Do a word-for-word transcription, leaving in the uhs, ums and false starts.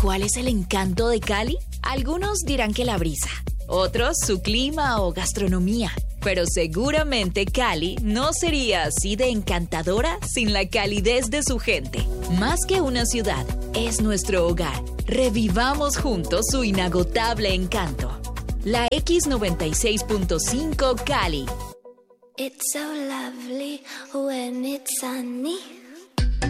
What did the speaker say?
¿Cuál es el encanto de Cali? Algunos dirán que la brisa, otros su clima o gastronomía. Pero seguramente Cali no sería así de encantadora sin la calidez de su gente. Más que una ciudad, es nuestro hogar. Revivamos juntos su inagotable encanto. La X noventa y seis punto cinco Cali. It's so lovely when it's sunny.